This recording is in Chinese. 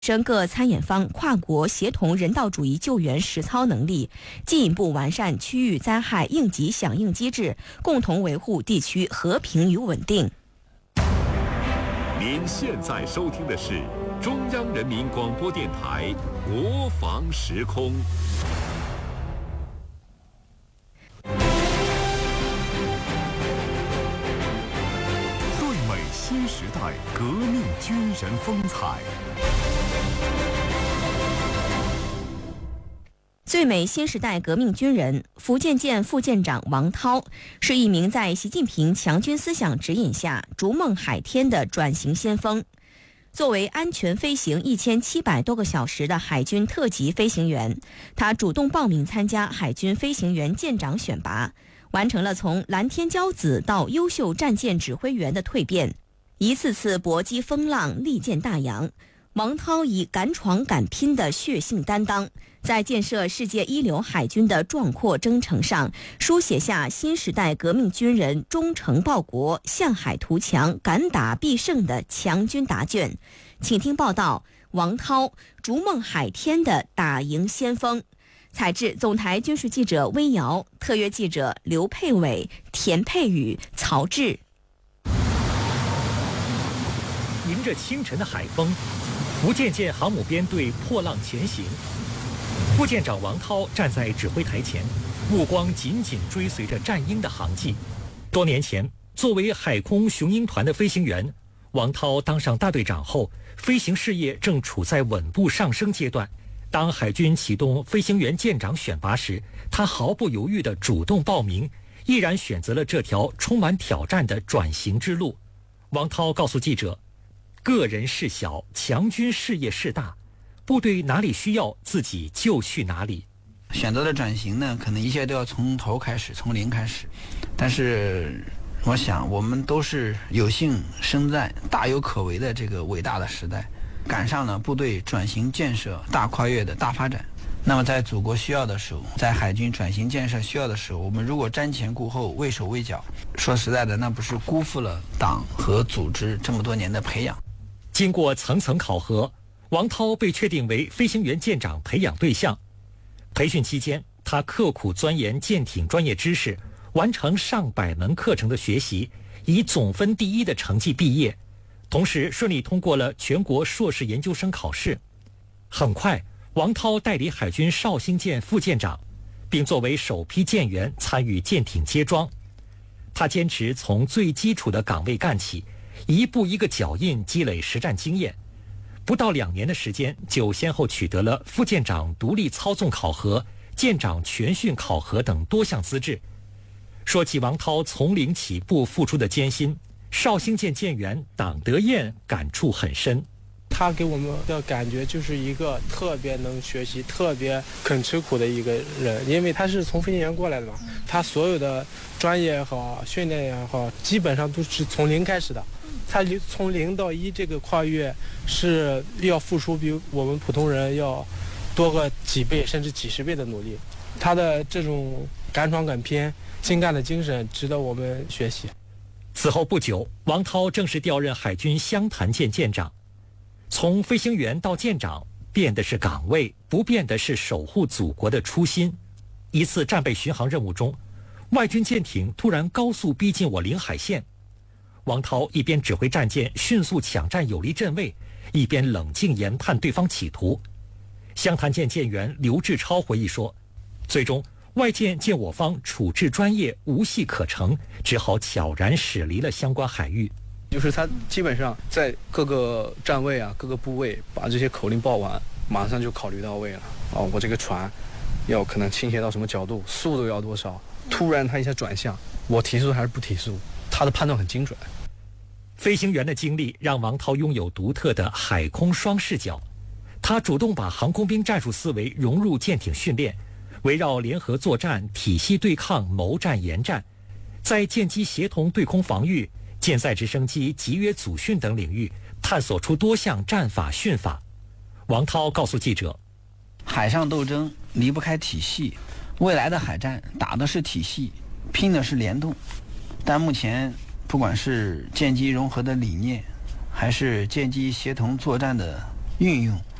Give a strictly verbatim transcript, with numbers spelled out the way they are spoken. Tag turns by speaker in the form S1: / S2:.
S1: 升各参演方跨国协同人道主义救援实操能力，进一步完善区域灾害应急响应机制，共同维护地区和平与稳定。
S2: 您现在收听的是中央人民广播电台国防时空。最美新时代革命军人风采。
S1: 最美新时代革命军人，福建舰副舰长王涛是一名在习近平强军思想指引下逐梦海天的转型先锋。作为安全飞行一千七百多个小时的海军特级飞行员，他主动报名参加海军飞行员舰长选拔，完成了从蓝天骄子到优秀战舰指挥员的蜕变，一次次搏击风浪，力荐大洋。王涛以敢闯敢拼的血性担当，在建设世界一流海军的壮阔征程上，书写下新时代革命军人忠诚报国、向海图强、敢打必胜的强军答卷。请听报道：王涛逐梦海天的打赢先锋。采制总台军事记者微瑶，特约记者刘佩伟、田佩宇、曹志。
S3: 迎着清晨的海风，福建舰航母编队破浪前行。副舰长王涛站在指挥台前，目光紧紧追随着战鹰的航迹。多年前，作为海空雄鹰团的飞行员，王涛当上大队长后，飞行事业正处在稳步上升阶段。当海军启动飞行员舰长选拔时，他毫不犹豫地主动报名，毅然选择了这条充满挑战的转型之路。王涛告诉记者，个人事小，强军事业事大，部队哪里需要自己就去哪里。
S4: 选择的转型呢，可能一切都要从头开始，从零开始。但是我想我们都是有幸生在大有可为的这个伟大的时代，赶上了部队转型建设大跨越的大发展。那么在祖国需要的时候，在海军转型建设需要的时候，我们如果瞻前顾后，畏手畏脚，说实在的，那不是辜负了党和组织这么多年的培养。
S3: 经过层层考核，王涛被确定为飞行员舰长培养对象。培训期间，他刻苦钻研舰艇专业知识，完成上百门课程的学习，以总分第一的成绩毕业，同时顺利通过了全国硕士研究生考试。很快，王涛代理海军绍兴舰副舰长，并作为首批舰员参与舰艇接装。他坚持从最基础的岗位干起，一步一个脚印积累实战经验，不到两年的时间就先后取得了副舰长独立操纵考核、舰长全训考核等多项资质。说起王涛从零起步付出的艰辛，绍兴舰舰员党德彦感触很深。
S5: 他给我们的感觉就是一个特别能学习、特别肯吃苦的一个人，因为他是从飞行员过来的嘛，他所有的专业也好、训练也好，基本上都是从零开始的。他从零到一这个跨越是要付出比我们普通人要多个几倍甚至几十倍的努力。他的这种敢闯敢拼、精干的精神值得我们学习。
S3: 此后不久，王涛正式调任海军湘潭舰舰长。从飞行员到舰长，变的是岗位，不变的是守护祖国的初心。一次战备巡航任务中，外军舰艇突然高速逼近我领海线，王涛一边指挥战舰迅速抢占有利阵位，一边冷静研判对方企图。湘潭舰舰员刘志超回忆说，最终外舰见我方处置专业，无戏可乘，只好悄然驶离了相关海域。
S6: 就是他基本上在各个站位啊、各个部位把这些口令报完，马上就考虑到位了。哦，我这个船要可能倾斜到什么角度，速度要多少，突然他一下转向，我提速还是不提速，他的判断很精准。
S3: 飞行员的经历让王涛拥有独特的海空双视角，他主动把航空兵战术思维融入舰艇训练，围绕联合作战、体系对抗、谋战研战，在舰机协同对空防御、舰载直升机集约组训等领域探索出多项战法训法。王涛告诉记者，
S4: 海上斗争离不开体系，未来的海战打的是体系，拼的是联动。但目前不管是舰机融合的理念，还是舰机协同作战的运用，